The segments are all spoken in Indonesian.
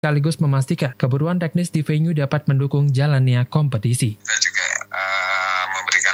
sekaligus memastikan kebutuhan teknis di venue dapat mendukung jalannya kompetisi. Kita juga memberikan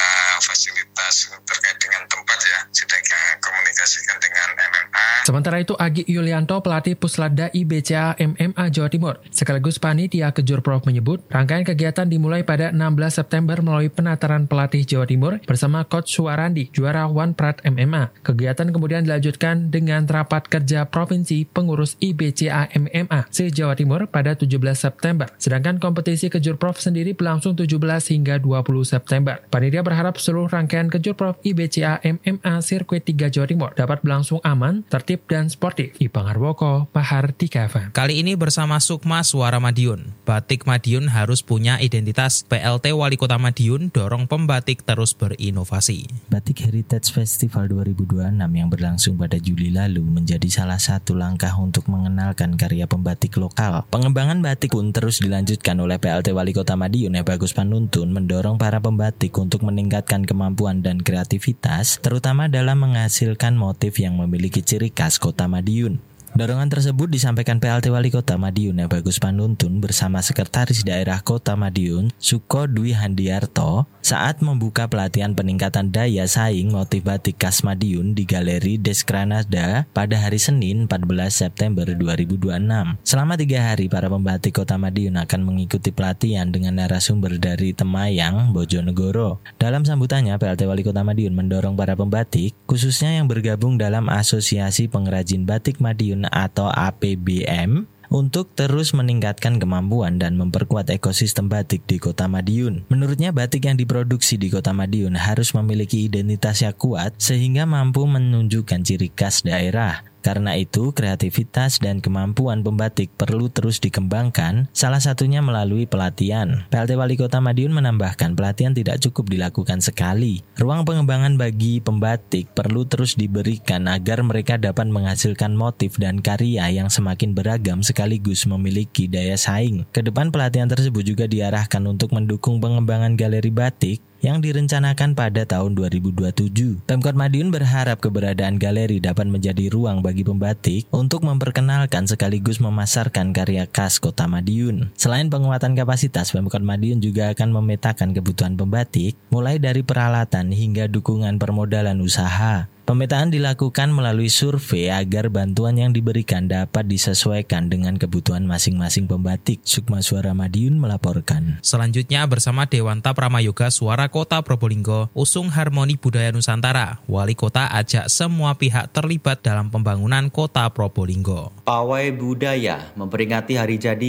fasilitas terkait dengan tempat ya, sudah kita komunikasikan dengan MMA. Sementara itu, Agi Yulianto, pelatih Puslatda IBCA MMA Jawa Timur, sekaligus panitia Kejurprov menyebut, rangkaian kegiatan dimulai pada 16 September melalui penataran pelatih Jawa Timur bersama Coach Suwarandi, juara One Prat MMA. Kegiatan kemudian dilanjutkan dengan rapat kerja Provinsi Pengurus IBCA MMA se-Jawa Timur pada 17 September. Sedangkan kompetisi Kejurprov sendiri berlangsung 17 hingga 20 September. Panitia berharap seluruh rangkaian Kejurprov IBCA MMA Sirkuit 3 Jawa Timur dapat berlangsung aman, tertib, dan sportif. Ipang Arwoko, Mahardika FM. Kali ini bersama Sukma Suara Madiun. Batik Madiun harus punya identitas. PLT Wali Kota Madiun dorong pembatik terus berinovasi. Batik Heritage Festival 2026 yang berlangsung pada Juli lalu menjadi salah satu langkah untuk mengenalkan karya pembatik lokal. Pengembangan batik pun terus dilanjutkan oleh PLT Wali Kota Madiun Bagus Panuntun mendorong para pembatik untuk meningkatkan kemampuan dan kreativitas, terutama dalam menghasilkan motif yang memiliki ciri khas Kota Madiun. Dorongan tersebut disampaikan PLT Wali Kota Madiun Bagus Panuntun bersama Sekretaris Daerah Kota Madiun Suko Dwi Handiarto saat membuka pelatihan peningkatan daya saing motif batik khas Madiun di Galeri Deskranada pada hari Senin 14 September 2026. Selama 3 hari, para pembatik Kota Madiun akan mengikuti pelatihan dengan narasumber dari Temayang, Bojonegoro. Dalam sambutannya, PLT Wali Kota Madiun mendorong para pembatik, khususnya yang bergabung dalam Asosiasi Pengrajin Batik Madiun atau APBM, untuk terus meningkatkan kemampuan dan memperkuat ekosistem batik di Kota Madiun. Menurutnya, batik yang diproduksi di Kota Madiun harus memiliki identitas yang kuat sehingga mampu menunjukkan ciri khas daerah. Karena itu, kreativitas dan kemampuan pembatik perlu terus dikembangkan, salah satunya melalui pelatihan. PLT Wali Kota Madiun menambahkan, pelatihan tidak cukup dilakukan sekali. Ruang pengembangan bagi pembatik perlu terus diberikan agar mereka dapat menghasilkan motif dan karya yang semakin beragam sekaligus memiliki daya saing. Kedepan pelatihan tersebut juga diarahkan untuk mendukung pengembangan galeri batik yang direncanakan pada tahun 2027. Pemkot Madiun berharap keberadaan galeri dapat menjadi ruang bagi pembatik untuk memperkenalkan sekaligus memasarkan karya khas Kota Madiun. Selain penguatan kapasitas, Pemkot Madiun juga akan memetakan kebutuhan pembatik, mulai dari peralatan hingga dukungan permodalan usaha. Pemetaan dilakukan melalui survei agar bantuan yang diberikan dapat disesuaikan dengan kebutuhan masing-masing pembatik. Sukma Suara Madiun melaporkan. Selanjutnya bersama Dewanta Pramayoga Suara Kota Probolinggo, usung harmoni budaya Nusantara. Wali Kota ajak semua pihak terlibat dalam pembangunan Kota Probolinggo. Pawai Budaya memperingati hari jadi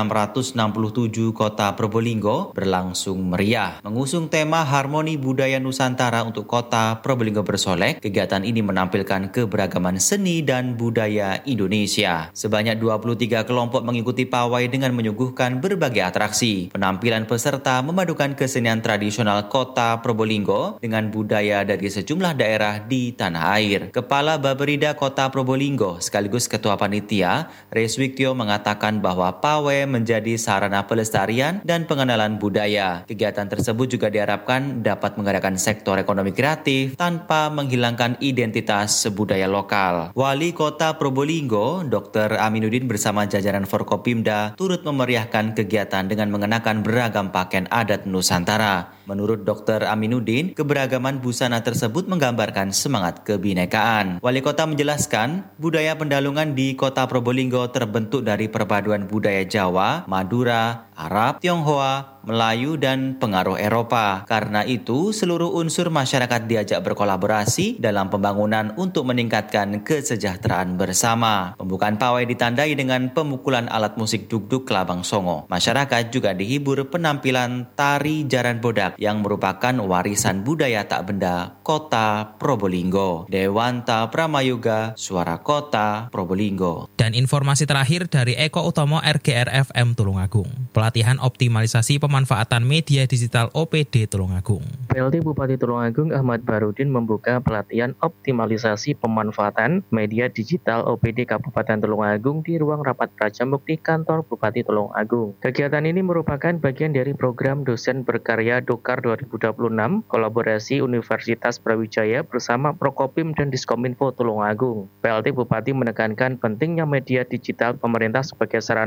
ke-667 Kota Probolinggo berlangsung meriah. Mengusung tema Harmoni Budaya Nusantara untuk Kota Probolinggo bersolek, kegiatan ini menampilkan keberagaman seni dan budaya Indonesia. Sebanyak 23 kelompok mengikuti pawai dengan menyuguhkan berbagai atraksi. Penampilan peserta memadukan kesenian tradisional Kota Probolinggo dengan budaya dari sejumlah daerah di tanah air. Kepala Baperida Kota Probolinggo sekaligus Ketua Panitia, Reswiktio, mengatakan bahwa pawai menjadi sarana pelestarian dan pengenalan budaya. Kegiatan tersebut juga diharapkan dapat menggerakkan sektor ekonomi kreatif tanpa menghilangkan identitas budaya lokal. Wali Kota Probolinggo, Dr. Aminuddin bersama jajaran Forkopimda turut memeriahkan kegiatan dengan mengenakan beragam pakaian adat Nusantara. Menurut Dr. Aminuddin, keberagaman busana tersebut menggambarkan semangat kebinekaan. Wali Kota menjelaskan, budaya pendalungan di Kota Probolinggo terbentuk dari perpaduan budaya Jawa, Madura, Arab, Tionghoa, Melayu, dan pengaruh Eropa. Karena itu, seluruh unsur masyarakat diajak berkolaborasi dalam pembangunan untuk meningkatkan kesejahteraan bersama. Pembukaan pawai ditandai dengan pemukulan alat musik dugdug Kelabang Songo. Masyarakat juga dihibur penampilan tari Jaran Bodak yang merupakan warisan budaya tak benda Kota Probolinggo. Dewanta Pramayoga, Suara Kota Probolinggo. Dan informasi terakhir dari Eko Utomo RGR FM Tulungagung. Pelatihan optimalisasi pemasaran pemanfaatan media digital OPD Tulungagung. PLT Bupati Tulungagung Ahmad Barudin membuka pelatihan optimalisasi pemanfaatan media digital OPD Kabupaten Tulungagung di ruang rapat Prajamukti kantor Bupati Tulungagung. Kegiatan ini merupakan bagian dari program dosen berkarya Dokar 2026 kolaborasi Universitas Brawijaya bersama Prokopim dan Diskominfo Tulungagung. PLT Bupati menekankan pentingnya media digital pemerintah sebagai sarana